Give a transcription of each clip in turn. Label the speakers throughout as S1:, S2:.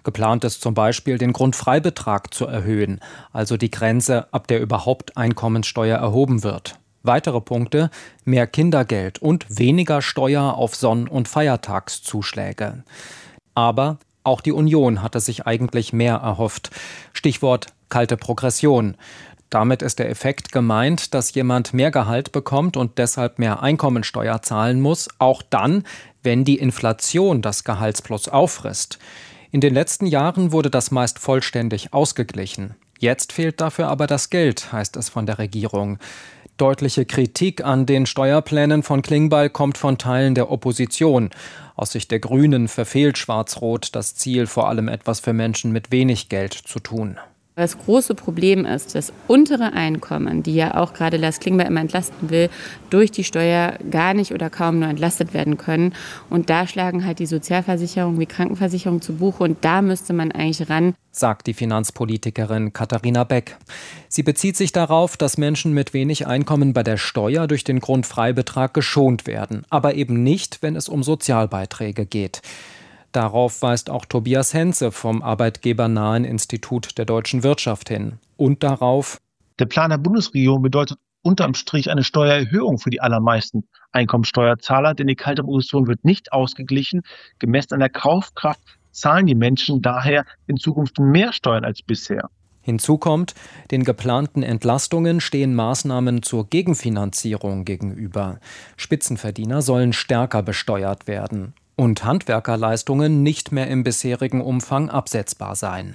S1: Geplant ist zum Beispiel, den Grundfreibetrag zu erhöhen, also die Grenze, ab der überhaupt Einkommensteuer erhoben wird. Weitere Punkte: mehr Kindergeld und weniger Steuer auf Sonn- und Feiertagszuschläge. Aber auch die Union hatte sich eigentlich mehr erhofft. Stichwort kalte Progression. Damit ist der Effekt gemeint, dass jemand mehr Gehalt bekommt und deshalb mehr Einkommensteuer zahlen muss, auch dann, wenn die Inflation das Gehaltsplus auffrisst. In den letzten Jahren wurde das meist vollständig ausgeglichen. Jetzt fehlt dafür aber das Geld, heißt es von der Regierung. Deutliche Kritik an den Steuerplänen von Klingbeil kommt von Teilen der Opposition. Aus Sicht der Grünen verfehlt Schwarz-Rot das Ziel, vor allem etwas für Menschen mit wenig Geld zu tun.
S2: Das große Problem ist, dass untere Einkommen, die ja auch gerade Lars Klingbeil immer entlasten will, durch die Steuer gar nicht oder kaum nur entlastet werden können. Und da schlagen halt die Sozialversicherungen wie Krankenversicherung zu Buche und da müsste man eigentlich ran,
S1: sagt die Finanzpolitikerin Katharina Beck. Sie bezieht sich darauf, dass Menschen mit wenig Einkommen bei der Steuer durch den Grundfreibetrag geschont werden, aber eben nicht, wenn es um Sozialbeiträge geht. Darauf weist auch Tobias Henze vom arbeitgebernahen Institut der deutschen Wirtschaft hin. Und darauf:
S3: Der Plan der Bundesregierung bedeutet unterm Strich eine Steuererhöhung für die allermeisten Einkommensteuerzahler, denn die kalte Progression wird nicht ausgeglichen. Gemessen an der Kaufkraft zahlen die Menschen daher in Zukunft mehr Steuern als bisher.
S1: Hinzu kommt, den geplanten Entlastungen stehen Maßnahmen zur Gegenfinanzierung gegenüber. Spitzenverdiener sollen stärker besteuert werden und Handwerkerleistungen nicht mehr im bisherigen Umfang absetzbar sein.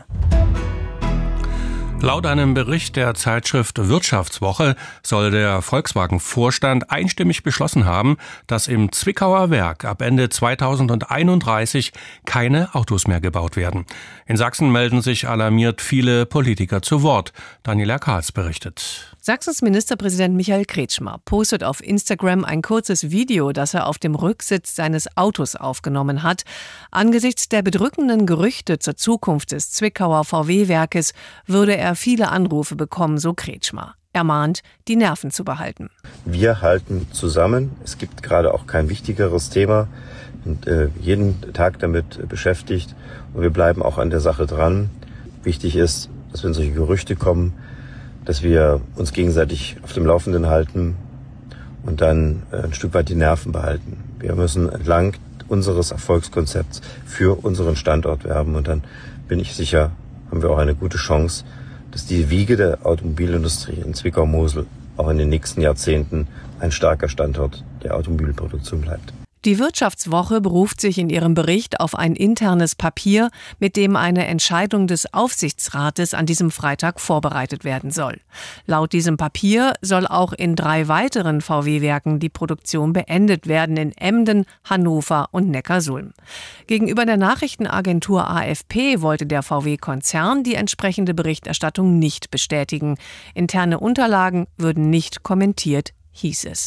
S4: Laut einem Bericht der Zeitschrift Wirtschaftswoche soll der Volkswagen-Vorstand einstimmig beschlossen haben, dass im Zwickauer Werk ab Ende 2031 keine Autos mehr gebaut werden. In Sachsen melden sich alarmiert viele Politiker zu Wort. Daniela Kahls berichtet.
S5: Sachsens Ministerpräsident Michael Kretschmer postet auf Instagram ein kurzes Video, das er auf dem Rücksitz seines Autos aufgenommen hat. Angesichts der bedrückenden Gerüchte zur Zukunft des Zwickauer VW-Werkes würde er viele Anrufe bekommen, so Kretschmer. Er mahnt, die Nerven zu behalten.
S6: Wir halten zusammen. Es gibt gerade auch kein wichtigeres Thema. Und jeden Tag damit beschäftigt. Und wir bleiben auch an der Sache dran. Wichtig ist, dass wenn solche Gerüchte kommen, dass wir uns gegenseitig auf dem Laufenden halten und dann ein Stück weit die Nerven behalten. Wir müssen entlang unseres Erfolgskonzepts für unseren Standort werben und dann bin ich sicher, haben wir auch eine gute Chance, dass die Wiege der Automobilindustrie in Zwickau-Mosel auch in den nächsten Jahrzehnten ein starker Standort der Automobilproduktion bleibt.
S5: Die Wirtschaftswoche beruft sich in ihrem Bericht auf ein internes Papier, mit dem eine Entscheidung des Aufsichtsrates an diesem Freitag vorbereitet werden soll. Laut diesem Papier soll auch in 3 weiteren VW-Werken die Produktion beendet werden, in Emden, Hannover und Neckarsulm. Gegenüber der Nachrichtenagentur AFP wollte der VW-Konzern die entsprechende Berichterstattung nicht bestätigen. Interne Unterlagen würden nicht kommentiert, hieß es.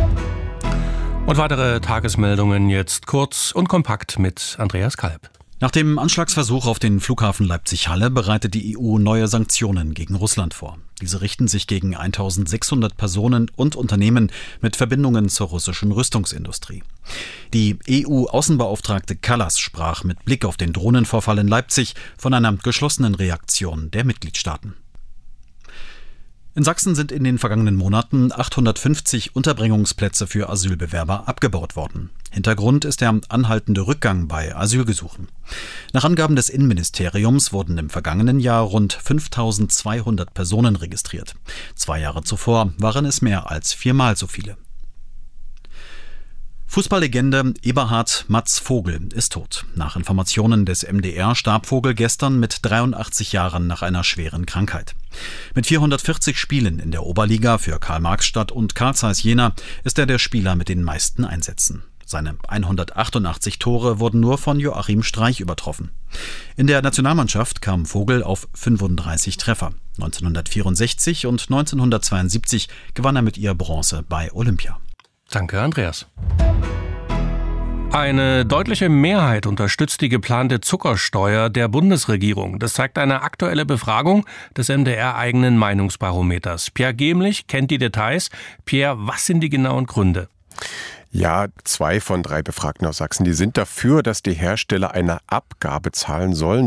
S4: Und weitere Tagesmeldungen jetzt kurz und kompakt mit Andreas Kalb.
S7: Nach dem Anschlagsversuch auf den Flughafen Leipzig-Halle bereitet die EU neue Sanktionen gegen Russland vor. Diese richten sich gegen 1600 Personen und Unternehmen mit Verbindungen zur russischen Rüstungsindustrie. Die EU-Außenbeauftragte Kallas sprach mit Blick auf den Drohnenvorfall in Leipzig von einer geschlossenen Reaktion der Mitgliedstaaten. In Sachsen sind in den vergangenen Monaten 850 Unterbringungsplätze für Asylbewerber abgebaut worden. Hintergrund ist der anhaltende Rückgang bei Asylgesuchen. Nach Angaben des Innenministeriums wurden im vergangenen Jahr rund 5.200 Personen registriert. 2 Jahre zuvor waren es mehr als 4-mal so viele. Fußballlegende Eberhard „Matz“ Vogel ist tot. Nach Informationen des MDR starb Vogel gestern mit 83 Jahren nach einer schweren Krankheit. Mit 440 Spielen in der Oberliga für Karl-Marx-Stadt und Carl Zeiss Jena ist er der Spieler mit den meisten Einsätzen. Seine 188 Tore wurden nur von Joachim Streich übertroffen. In der Nationalmannschaft kam Vogel auf 35 Treffer. 1964 und 1972 gewann er mit ihr Bronze bei Olympia.
S4: Danke, Andreas. Eine deutliche Mehrheit unterstützt die geplante Zuckersteuer der Bundesregierung. Das zeigt eine aktuelle Befragung des MDR-eigenen Meinungsbarometers. Pierre Gemlich kennt die Details. Pierre, was sind die genauen Gründe?
S8: Ja, 2 von 3 Befragten aus Sachsen, die sind dafür, dass die Hersteller eine Abgabe zahlen sollen.